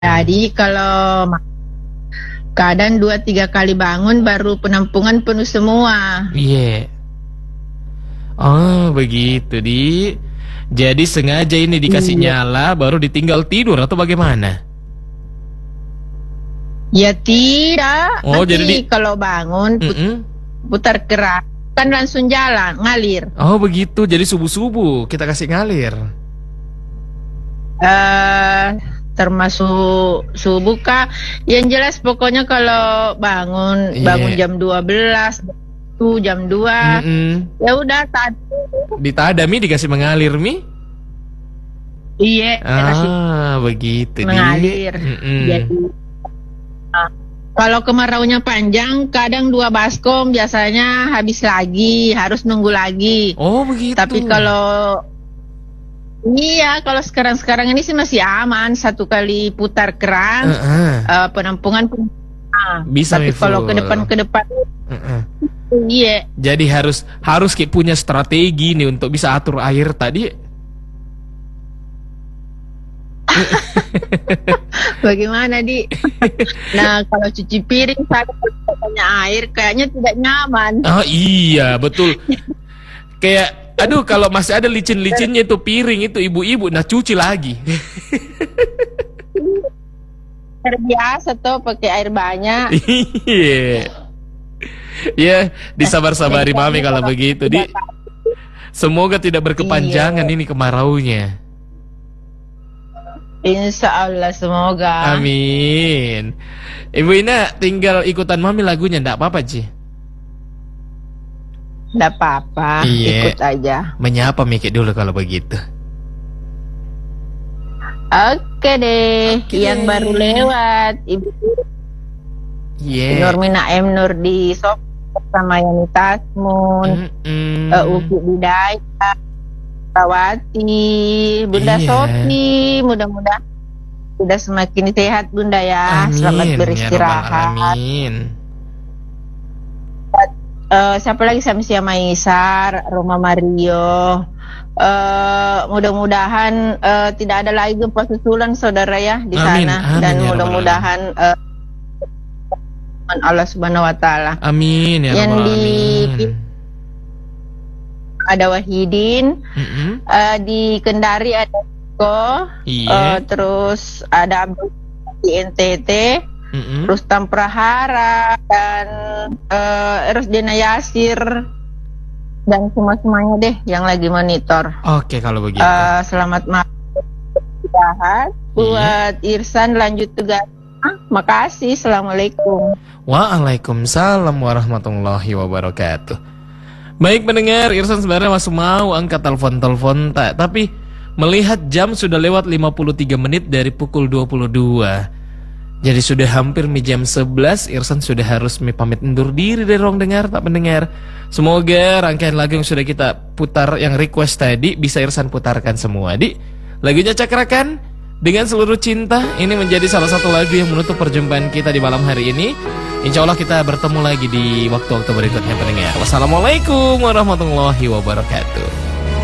Jadi kalau kadang 2-3 kali bangun baru penampungan penuh semua. Iya. Oh begitu Di. Jadi sengaja ini dikasih nyala baru ditinggal tidur atau bagaimana? Ya tidak. Oh, Nanti jadi kalau bangun putar keras kan langsung jalan ngalir. Oh begitu. Jadi subuh-subuh kita kasih ngalir. Termasuk subuh kah? Yang jelas pokoknya kalau bangun jam 12 tuh jam 2 ya udah tadi ditada Mi dikasih mengalir Mi. Iya, begitu mengalir. Jadi kalau kemaraunya panjang kadang 2 baskom biasanya habis lagi, harus nunggu lagi. Oh begitu. Tapi kalau sekarang ini sih masih aman, 1 kali putar keran penampungan bisa. Tapi kalau ke depan iya. Jadi harus punya strategi nih untuk bisa atur air tadi. Bagaimana Di? Nah kalau cuci piring saya punya air kayaknya tidak nyaman. Oh iya betul. Kayak aduh kalau masih ada licin-licinnya itu piring itu ibu-ibu nah cuci lagi. Terbiasa tuh pakai air banyak. Iya. Ya, disabar-sabari Mami kalau begitu, Di. Semoga tidak berkepanjangan ini kemaraunya. Insya Allah semoga. Amin. Ibu Ina tinggal ikutan Mami lagunya, ndak apa-apa Ci? Ndak apa-apa, ikut aja. Menyapa Miki dulu kalau begitu. Oke deh, yang baru lewat Ibu Nurmina M. Nur di Sop sama Yani Tasmun, Uki Bidaya, Rawati, Bunda Sofi, mudah-mudahan sudah semakin sehat Bunda ya. Amin, selamat beristirahat. Ya amin. Siapa lagi sama Maisar, Roma Mario. Mudah-mudahan tidak ada lagi gempa susulan saudara ya di sana. Dan mudah-mudahan Allah Subhanahu wa taala. Amin ya Yang Rabbal alamin. Ada Wahidin, di Kendari ada Ko, terus ada Abdul di NTT, Rustam Prahara dan Rusdina Yasir dan semuanya deh yang lagi monitor. Oke kalau begitu. Selamat malam. Buat Irsan lanjut tugas. Makasih. Assalamualaikum. Waalaikumsalam warahmatullahi wabarakatuh. Baik pendengar, Irsan sebenarnya masih mau angkat telepon tapi melihat jam sudah lewat 53 menit dari pukul 22. Jadi sudah hampir jam 11, Irsan sudah harus pamit undur diri dari ruang dengar tak pendengar. Semoga rangkaian lagu yang sudah kita putar yang request tadi bisa Irsan putarkan semua. Di lagunya Cakrakan dengan seluruh cinta ini menjadi salah satu lagu yang menutup perjumpaan kita di malam hari ini. Insya Allah kita bertemu lagi di waktu-waktu berikutnya pendengar. Wassalamualaikum warahmatullahi wabarakatuh.